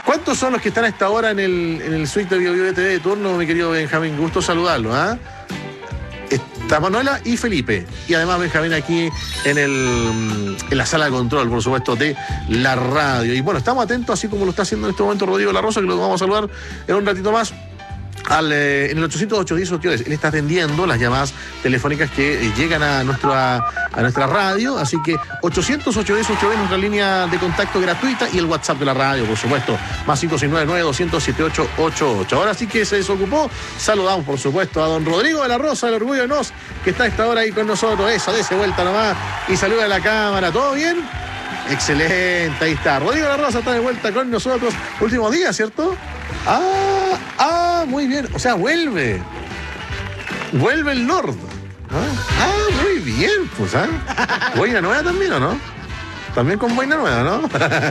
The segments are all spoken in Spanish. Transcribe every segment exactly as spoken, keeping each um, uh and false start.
¿Cuántos son los que están a esta hora en el, en el suite de BioBio T V de turno, mi querido Benjamín? Gusto saludarlo, ¿ah? ¿eh? Está Manuela y Felipe. Y además Benjamín aquí en, el, en la sala de control, por supuesto, de la radio. Y bueno, estamos atentos, así como lo está haciendo en este momento Rodrigo La Rosa, que lo vamos a saludar en un ratito más. Al, eh, en el ochocientos ocho diez ocho diez, él está atendiendo las llamadas telefónicas que eh, llegan a nuestra, a nuestra radio, así que ochocientos ocho diez ocho diez, nuestra línea de contacto gratuita, y el WhatsApp de la radio, por supuesto, más cinco seis nueve nueve doscientos setenta y ocho ochenta y ocho. Ahora sí que se desocupó, saludamos por supuesto a don Rodrigo de la Rosa, el orgullo de nos, que está a esta hora ahí con nosotros. Eso, dése vuelta nomás y saluda a la cámara. ¿Todo bien? Excelente, ahí está. Rodrigo de la Rosa está de vuelta con nosotros. Último día, ¿cierto? Ah, ah, muy bien. O sea, vuelve. Vuelve el Lord. Ah, ah muy bien, pues, ¿ah? Boina nueva también, ¿o no? También con boina nueva, ¿no?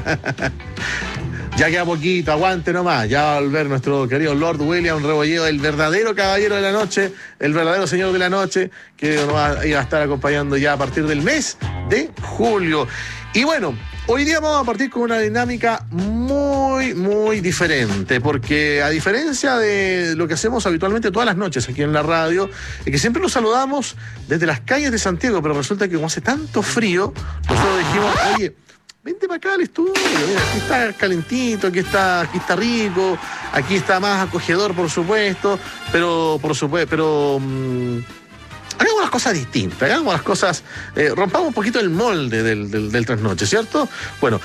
Ya queda poquito, aguante nomás. Ya va a volver nuestro querido Lord William Rebolledo, el verdadero caballero de la noche, el verdadero señor de la noche, que nos va a ir a estar acompañando ya a partir del mes de julio. Y bueno, hoy día vamos a partir con una dinámica muy, muy diferente, porque a diferencia de lo que hacemos habitualmente todas las noches aquí en la radio, es que siempre nos saludamos desde las calles de Santiago, pero resulta que como hace tanto frío, nosotros dijimos, oye, vente para acá al estudio, mira, aquí está calentito, aquí está, aquí está rico, aquí está más acogedor, por supuesto, pero, por supuesto, pero... Mmm, hagamos las cosas distintas, hagamos las cosas, eh, rompamos un poquito el molde del, del, del trasnoche, ¿cierto? Bueno,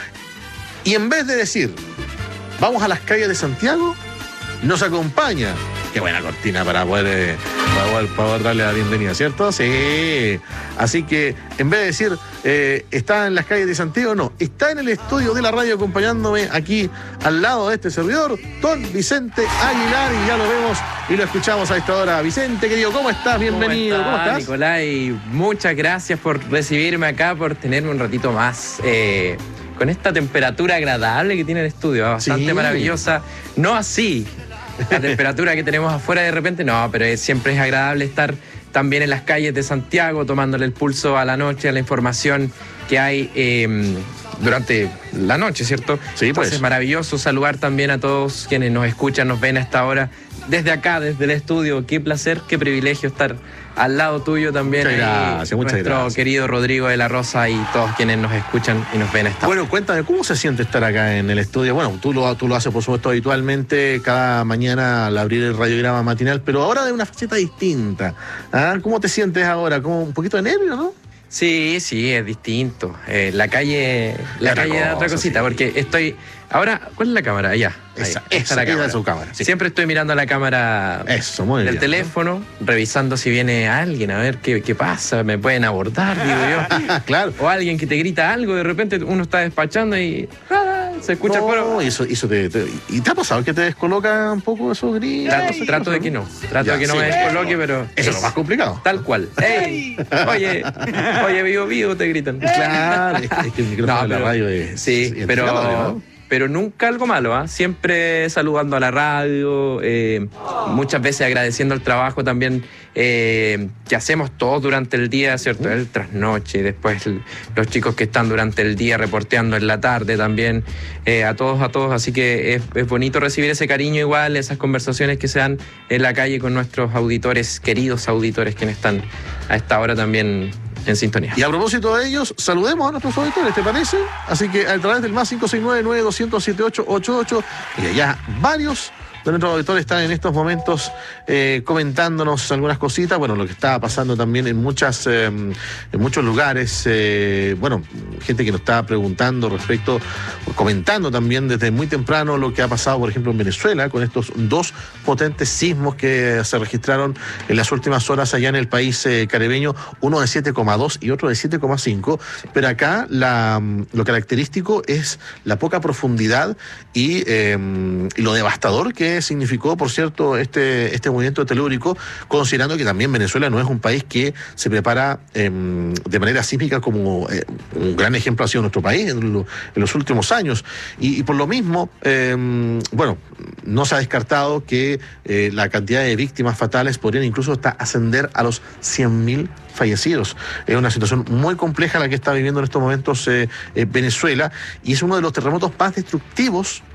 y en vez de decir, vamos a las calles de Santiago, nos acompaña. Qué buena cortina para poder, eh, para poder, para poder darle la bienvenida, ¿cierto? Sí. Así que, en vez de decir, eh, está en las calles de Santiago, no, está en el estudio de la radio acompañándome aquí al lado de este servidor, don Vicente Aguilar, y ya lo vemos y lo escuchamos a esta hora. Vicente, querido, ¿cómo estás? Bienvenido. ¿Cómo estás, ¿Cómo estás? Nicolai? Muchas gracias por recibirme acá, por tenerme un ratito más. Eh, con esta temperatura agradable que tiene el estudio, bastante sí. maravillosa. No así la temperatura que tenemos afuera de repente, no, pero es, siempre es agradable estar también en las calles de Santiago, tomándole el pulso a la noche, a la información que hay eh, durante la noche, ¿cierto? Sí, pues. Es maravilloso saludar también a todos quienes nos escuchan, nos ven a esta hora, desde acá, desde el estudio. Qué placer, qué privilegio estar al lado tuyo también. Muchas gracias, ahí, muchas nuestro gracias. querido Rodrigo de la Rosa y todos quienes nos escuchan y nos ven a esta hora. Bueno, cuéntame, ¿cómo se siente estar acá en el estudio? Bueno, tú lo, tú lo haces, por supuesto, habitualmente cada mañana al abrir el radiograma matinal, pero ahora de una faceta distinta. ¿Ah? ¿Cómo te sientes ahora? ¿Como un poquito de nervio, no? Sí, sí, es distinto. Eh, la calle, la otra calle cosa, da otra cosita, sí. Porque estoy... Ahora, ¿cuál es la cámara? Allá. Esa, ahí, esa, la esa cámara. es su cámara. Sí. Siempre estoy mirando la cámara Eso, muy del bien, teléfono, ¿no? Revisando si viene alguien, a ver qué, qué pasa, me pueden abordar, digo yo. Claro. O alguien que te grita algo, de repente uno está despachando y ah, se escucha no, el coro. Y eso, eso te, te, ¿y te ha pasado que te descoloca un poco esos gritos? Trato, trato de que no, trato Ya, de que no sí, me descoloque, pero... Eso es lo más complicado. Tal cual. ¡Ey! Oye, oye, vivo, vivo, te gritan. Claro, es, es que el micrófono No, de la pero- radio es Sí, es pero, ¿no? pero nunca algo malo, ¿ah? Siempre saludando a la radio, eh, muchas veces agradeciendo el trabajo también eh, que hacemos todos durante el día, ¿cierto? El trasnoche, después el- los chicos que están durante el día reporteando en la tarde también, eh, a todos, a todos. Así que es, es bonito recibir ese cariño igual, esas conversaciones que se dan en la calle con nuestros auditores, queridos auditores, quienes están a esta hora también en sintonía. Y a propósito de ellos, saludemos a nuestros auditores, ¿te parece? Así que a través del más cinco seis nueve nueve doscientos setenta y ocho ochenta y ocho, y allá varios de nuestros auditores están en estos momentos eh, comentándonos algunas cositas, bueno, lo que está pasando también en muchas eh, en muchos lugares, eh, bueno, gente que nos está preguntando respecto, comentando también desde muy temprano lo que ha pasado, por ejemplo, en Venezuela, con estos dos potentes sismos que se registraron en las últimas horas allá en el país eh, caribeño, uno de siete coma dos y otro de siete coma cinco, pero acá la, lo característico es la poca profundidad y, eh, y lo devastador que significó, por cierto, este, este movimiento telúrico, considerando que también Venezuela no es un país que se prepara eh, de manera sísmica como eh, un gran ejemplo ha sido nuestro país en, lo, en los últimos años. Y, y por lo mismo, eh, bueno, no se ha descartado que eh, la cantidad de víctimas fatales podrían incluso hasta ascender a los cien mil fallecidos. Es una situación muy compleja la que está viviendo en estos momentos eh, eh, Venezuela, y es uno de los terremotos más destructivos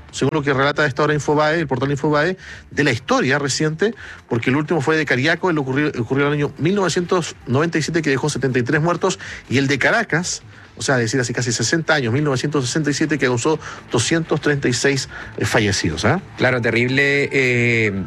según lo que relata a esta hora Infobae, el portal Infobae, de la historia reciente, porque el último fue de Cariaco, el ocurrió, ocurrió en el año mil novecientos noventa y siete, que dejó setenta y tres muertos, y el de Caracas, o sea, decir así casi sesenta años, mil novecientos sesenta y siete, que causó doscientos treinta y seis eh, fallecidos. ¿eh? Claro, terrible eh,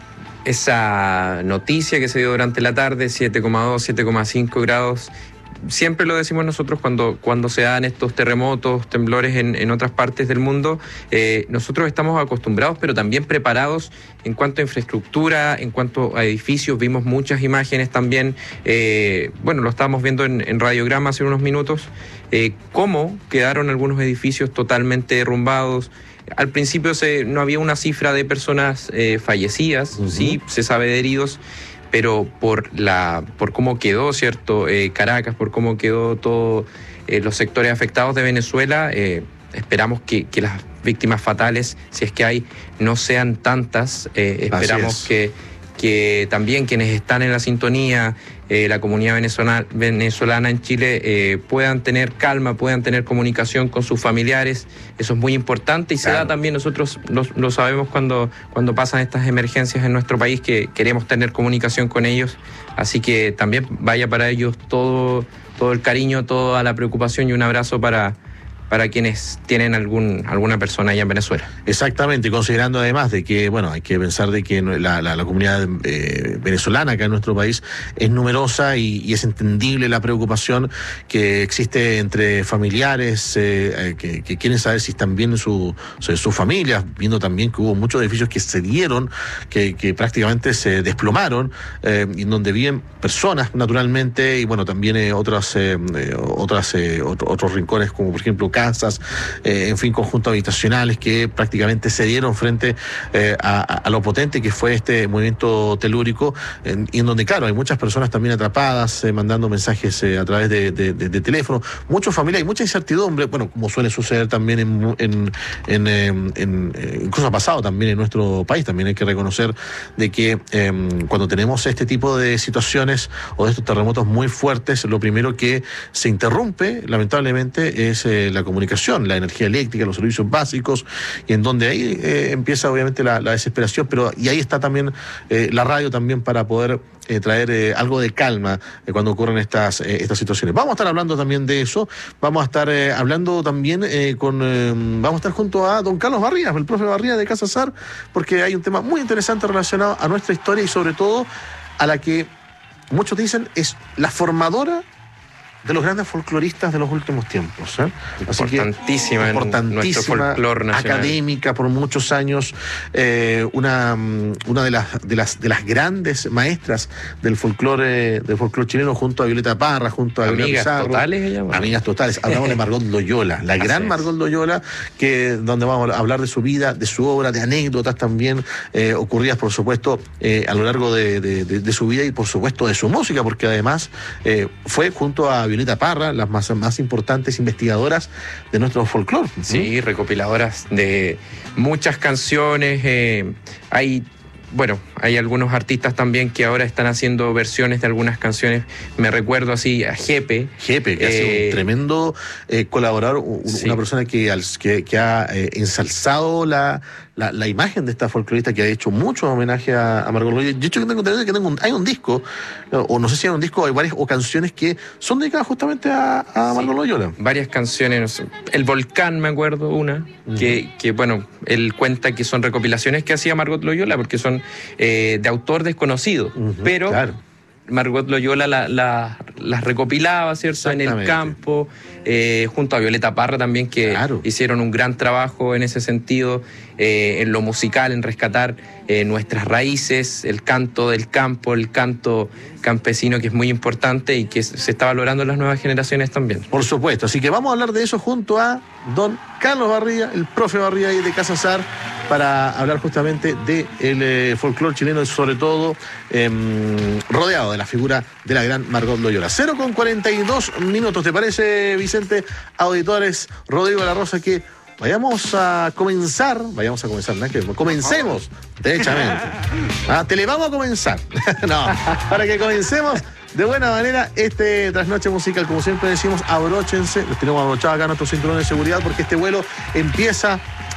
esa noticia que se dio durante la tarde, siete coma dos, siete coma cinco grados. Siempre lo decimos nosotros cuando, cuando se dan estos terremotos, temblores en, en otras partes del mundo. Eh, nosotros estamos acostumbrados, pero también preparados en cuanto a infraestructura, en cuanto a edificios. Vimos muchas imágenes también, eh, bueno, lo estábamos viendo en, en radiograma hace unos minutos, eh, cómo quedaron algunos edificios totalmente derrumbados. Al principio se, no había una cifra de personas eh, fallecidas, uh-huh. sí, se sabe de heridos, pero por la por cómo quedó, ¿cierto? Eh, Caracas, por cómo quedó todos eh, los sectores afectados de Venezuela, eh, esperamos que, que las víctimas fatales, si es que hay, no sean tantas. Eh, esperamos que, que también quienes están en la sintonía, eh, la comunidad venezolana, venezolana en Chile, eh, puedan tener calma, puedan tener comunicación con sus familiares. Eso es muy importante y claro. se da también, nosotros lo, lo sabemos cuando, cuando pasan estas emergencias en nuestro país, que queremos tener comunicación con ellos. Así que también vaya para ellos todo, todo el cariño, toda la preocupación y un abrazo para... para quienes tienen algún, alguna persona allá en Venezuela. Exactamente, considerando además de que, bueno, hay que pensar de que la, la, la comunidad eh, venezolana acá en nuestro país es numerosa y, y es entendible la preocupación que existe entre familiares eh, que, que quieren saber si están bien sus su, su familias, viendo también que hubo muchos edificios que se dieron, que, que prácticamente se desplomaron, eh, y donde viven personas naturalmente, y bueno, también eh, otras, eh, otras eh, otro, otros rincones, como por ejemplo casas, eh, en fin, conjuntos habitacionales que prácticamente se dieron frente eh, a, a lo potente que fue este movimiento telúrico, en, y en donde, claro, hay muchas personas también atrapadas, eh, mandando mensajes eh, a través de, de, de, de teléfono, muchas familias y mucha incertidumbre, bueno, como suele suceder también en, en, en, en, en incluso ha pasado también en nuestro país. También hay que reconocer de que eh, cuando tenemos este tipo de situaciones o de estos terremotos muy fuertes, lo primero que se interrumpe, lamentablemente, es eh, la comunicación, la energía eléctrica, los servicios básicos, y en donde ahí eh, empieza obviamente la, la desesperación, pero y ahí está también eh, la radio también para poder eh, traer eh, algo de calma eh, cuando ocurren estas, eh, estas situaciones. Vamos a estar hablando también de eso, vamos a estar eh, hablando también eh, con, eh, vamos a estar junto a don Carlos Barrías, el profe Barrías de Casa Sar, porque hay un tema muy interesante relacionado a nuestra historia y sobre todo a la que muchos dicen es la formadora de los grandes folcloristas de los últimos tiempos. ¿eh? Importantísima, que, importantísima, nuestro folclor nacional. Académica por muchos años, eh, una, una de las de las de las grandes maestras del folclore del folclore chileno, junto a Violeta Parra, junto a Amigas Pizarro, totales ella, bueno. Amigas totales. Hablamos de Margot Loyola, la gran Margot Loyola, que donde vamos a hablar de su vida, de su obra, de anécdotas también eh, ocurridas, por supuesto, eh, a lo largo de, de, de, de su vida y por supuesto de su música, porque además eh, fue junto a Violeta Parra, las más, más importantes investigadoras de nuestro folclore. Sí, recopiladoras de muchas canciones. Eh, hay, bueno, hay algunos artistas también que ahora están haciendo versiones de algunas canciones. Me recuerdo así a Jepe. Jepe, que eh, ha sido un tremendo eh, colaborador, un, sí. una persona que, que, que ha eh, ensalzado la... La, la imagen de esta folclorista, que ha hecho mucho homenaje a, a Margot Loyola. De hecho, que tengo entendido que tengo un, hay un disco, o no sé si hay un disco, hay varias o canciones que son dedicadas justamente a, a Margot sí, Loyola. Varias canciones. El Volcán, me acuerdo, una, uh-huh. que, que, bueno, él cuenta que son recopilaciones que hacía Margot Loyola, porque son eh, de autor desconocido, uh-huh, pero... Claro. Margot Loyola las la, la recopilaba, ¿cierto?, en el campo, eh, junto a Violeta Parra también, que claro. hicieron un gran trabajo en ese sentido, eh, en lo musical, en rescatar eh, nuestras raíces, el canto del campo, el canto campesino, que es muy importante y que se está valorando en las nuevas generaciones también. Por supuesto, así que vamos a hablar de eso junto a don Carlos Barría, el profe Barría de Casa Sar, para hablar justamente del eh, folclore chileno y sobre todo eh, rodeado de la figura de la gran Margot Loyola. cero con cuarenta y dos minutos, ¿te parece, Vicente? Auditores, Rodrigo de la Rosa, que vayamos a comenzar, vayamos a comenzar, ¿no? Que comencemos, derechamente. Ah, te le vamos a comenzar. No, para que comencemos de buena manera este trasnoche musical. Como siempre decimos, abróchense, les tenemos abrochados acá nuestros cinturones de seguridad, porque este vuelo empieza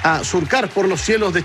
a surcar por los cielos de